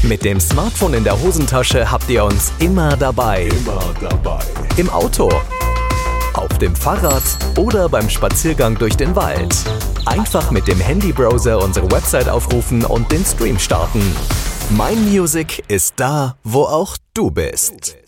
Mit dem Smartphone in der Hosentasche habt ihr uns immer dabei. Im Auto, auf dem Fahrrad oder beim Spaziergang durch den Wald. Einfach mit dem Handybrowser unsere Website aufrufen und den Stream starten. Mein Music ist da, wo auch du bist.